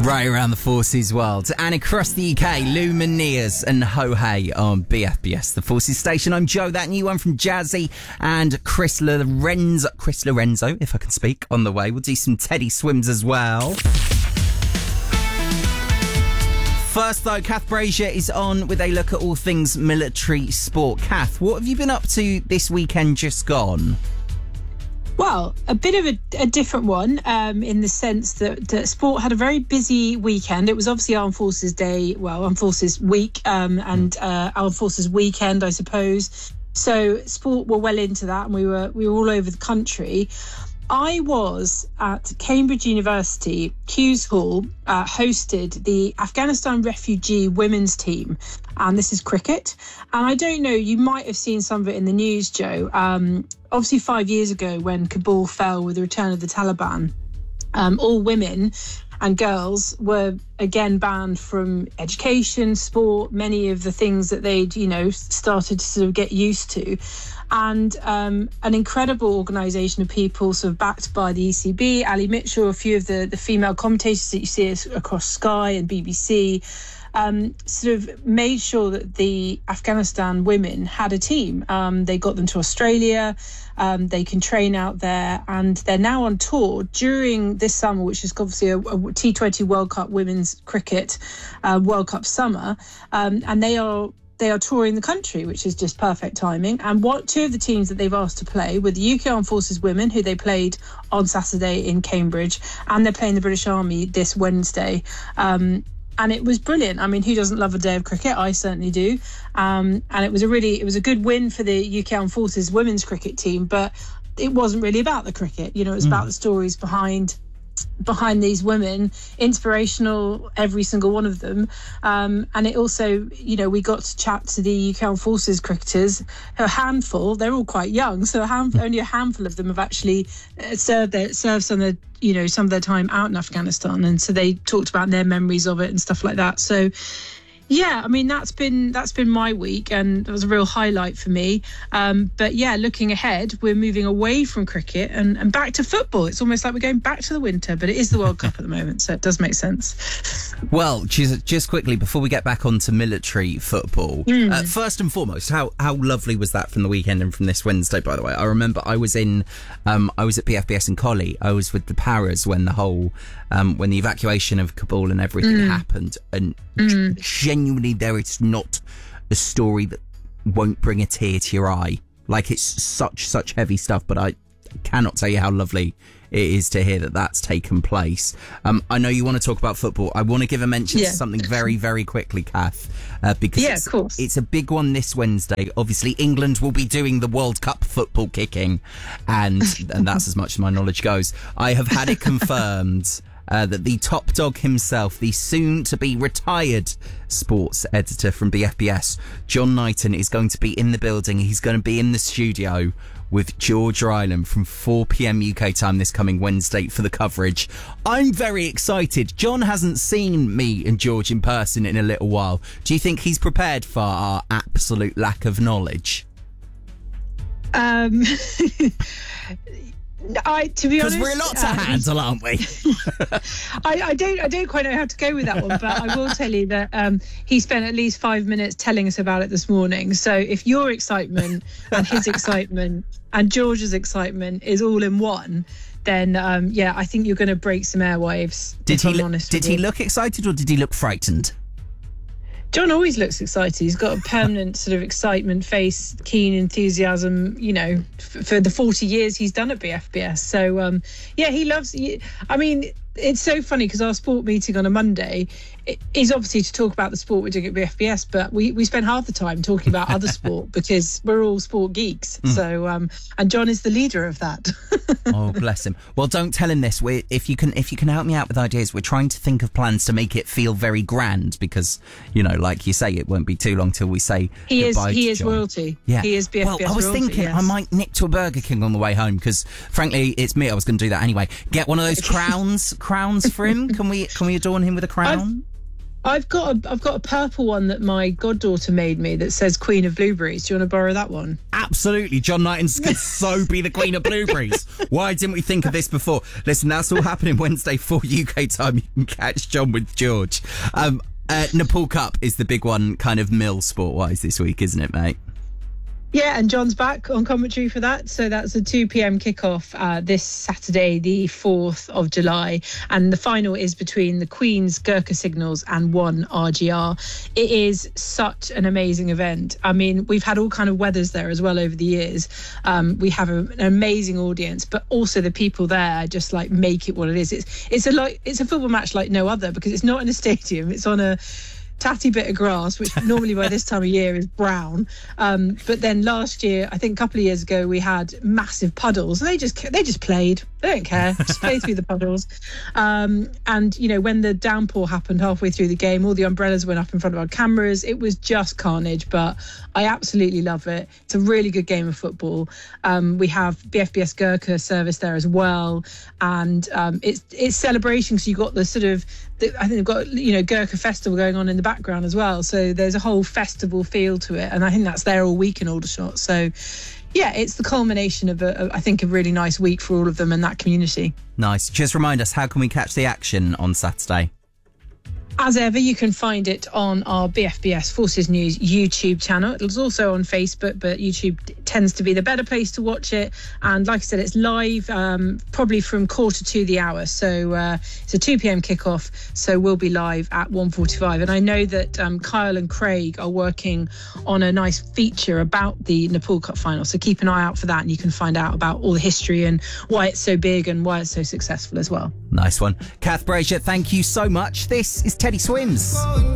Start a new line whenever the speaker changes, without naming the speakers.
Right around the Forces world and across the UK, Lumineers and Ho Hey on BFBS, the Forces station. I'm Joe, that new one from Jazzy, and Chris Lorenzo, if I can speak, on the way. We'll do some Teddy Swims as well. First though, Kath Brazier is on with a look at all things military sport. Kath, what have you been up to this weekend just gone?
Well, a bit of a different one in the sense that sport had a very busy weekend. It was obviously Armed Forces Day, Armed Forces Week and Armed Forces Weekend, I suppose. So sport were well into that, and we were all over the country. I was at Cambridge University, Hughes Hall, hosted the Afghanistan refugee women's team. And this is cricket. And I don't know, you might have seen some of it in the news, Joe. Obviously, 5 years ago, when Kabul fell with the return of the Taliban, all women and girls were again banned from education, sport, many of the things that they'd, started to sort of get used to. And an incredible organisation of people sort of backed by the ECB, Ali Mitchell, a few of the female commentators that you see across Sky and BBC, sort of made sure that the Afghanistan women had a team. They got them to Australia. They can train out there, and they're now on tour during this summer, which is obviously a T20 World Cup women's cricket World Cup summer, and they are touring the country, which is just perfect timing. And two of the teams that they've asked to play were the UK Armed Forces Women, who they played on Saturday in Cambridge, and they're playing the British Army this Wednesday. And it was brilliant. I mean, who doesn't love a day of cricket? I certainly do. And it was a good win for the UK Armed Forces women's cricket team, but it wasn't really about the cricket. It was about the stories behind these women, inspirational, every single one of them. And it also, we got to chat to the UK Armed Forces cricketers, a handful. They're all quite young, so only a handful of them have actually served some of their time out in Afghanistan, and so they talked about their memories of it and stuff like that. So yeah, I mean, that's been my week, and it was a real highlight for me. But yeah, looking ahead, we're moving away from cricket and back to football. It's almost like we're going back to the winter, but it is the World Cup at the moment, so it does make sense.
Well, just quickly, before we get back onto military football, first and foremost, how lovely was that from the weekend and from this Wednesday, by the way? I remember I was at BFBS in Collie. I was with the Paras when when the evacuation of Kabul and everything happened, and genuinely there is not a story that won't bring a tear to your eye. Like, it's such heavy stuff, but I cannot tell you how lovely it is to hear that that's taken place. I know you want to talk about football. I want to give a mention to something very, very quickly, Kath, because it's a big one this Wednesday. Obviously, England will be doing the World Cup football kicking, and that's as much as my knowledge goes. I have had it confirmed that the top dog himself, the soon-to-be retired sports editor from BFBS, John Knighton, is going to be in the building. He's going to be in the studio with George Ryland from 4 p.m. UK time this coming Wednesday for the coverage. I'm very excited. John hasn't seen me and George in person in a little while. Do you think he's prepared for our absolute lack of knowledge?
To be honest,
because we're a lot to handle, aren't we?
I don't quite know how to go with that one, but I will tell you that he spent at least 5 minutes telling us about it this morning. So if your excitement and his excitement and George's excitement is all in one, then I think you're going to break some airwaves. Did
he look excited, or did he look frightened?
John always looks excited. He's got a permanent sort of excitement face, keen enthusiasm, for the 40 years he's done at BFBS. So, he loves... I mean, it's so funny because our sport meeting on a Monday is obviously to talk about the sport we're doing at BFBS, but we spend half the time talking about other sport because we're all sport geeks. So, and John is the leader of that.
Oh, bless him. Well, don't tell him this. If you can help me out with ideas, we're trying to think of plans to make it feel very grand because, like you say, it won't be too long till we say goodbye to
is
John.
Royalty.
Yeah.
He is BFBS royalty.
Well, I was thinking I might nip to a Burger King on the way home because, frankly, it's me. I was going to do that anyway. Get one of those crowns for him. Can we adorn him with a crown?
I've got a purple one that my goddaughter made me that says Queen of Blueberries. Do you want to borrow that one?
Absolutely. John Knighton could so be the Queen of Blueberries. Why didn't we think of this before? Listen, that's all happening Wednesday 4 UK time. You can catch John with George. Nepal Cup is the big one, kind of mill sport-wise this week, isn't it, mate?
Yeah, and John's back on commentary for that. So that's a 2 p.m. kickoff this Saturday, the 4th of July. And the final is between the Queen's Gurkha Signals and One RGR. It is such an amazing event. I mean, we've had all kind of weathers there as well over the years. We have an amazing audience, but also the people there just like make it what it is. It's a football match like no other, because it's not in a stadium. It's on a tatty bit of grass, which normally by this time of year is brown. But then last year, I think a couple of years ago, we had massive puddles. They just played. They don't care. Just play through the puddles. And, you know, when the downpour happened halfway through the game, all the umbrellas went up in front of our cameras. It was just carnage, but I absolutely love it. It's a really good game of football. We have BFBS Gurkha service there as well. And it's celebration, because you've got the sort of, I think they've got, you know, Gurkha Festival going on in the background as well. So there's a whole festival feel to it. And I think that's there all week in Aldershot. So, yeah, it's the culmination of, I think, a really nice week for all of them and that community.
Nice. Just remind us, how can we catch the action on Saturday?
As ever, you can find it on our BFBS Forces News YouTube channel. It's also on Facebook, but YouTube tends to be the better place to watch it. And like I said, it's live probably from 1:45 the hour. So it's a 2 p.m. kickoff. So we'll be live at 1:45. And I know that Kyle and Craig are working on a nice feature about the Nepal Cup final. So keep an eye out for that, and you can find out about all the history and why it's so big and why it's so successful as well.
Nice one. Kath Brazier, thank you so much. This is Teddy Swims.